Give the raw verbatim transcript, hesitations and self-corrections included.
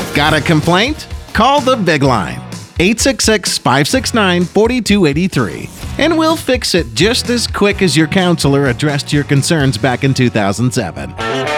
Got a complaint? Call the Big Line, eight six six, five six nine, four two eight three, and we'll fix it just as quick as your counselor addressed your concerns back in two thousand seven.